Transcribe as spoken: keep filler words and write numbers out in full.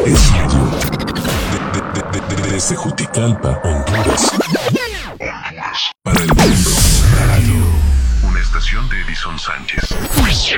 Es radio. De- de- de- de- desde Juticalpa, Honduras. Honduras. Para el mundo. Radio. Una estación de Edison Sánchez.